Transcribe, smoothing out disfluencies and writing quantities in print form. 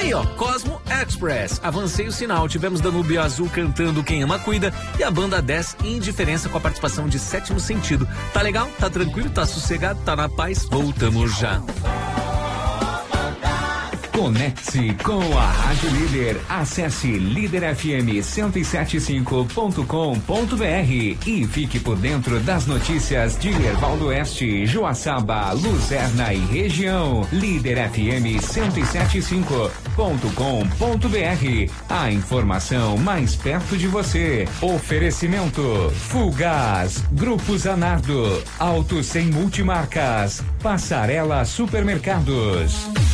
Aí, ó, Cosmo Express. Avancei o sinal. Tivemos Danúbio Azul cantando Quem Ama Cuida e a banda 10 Indiferença com a participação de Sétimo Sentido. Tá legal? Tá tranquilo? Tá sossegado? Tá na paz? Voltamos já. Conecte-se com a Rádio Líder. Acesse liderfm1075.com.br e fique por dentro das notícias de Erval do Oeste, Joaçaba, Luzerna e região. liderfm1075.com.br. A informação mais perto de você. Oferecimento Fulgaz, Grupo Zanardo, Auto Sem Multimarcas, Passarela Supermercados.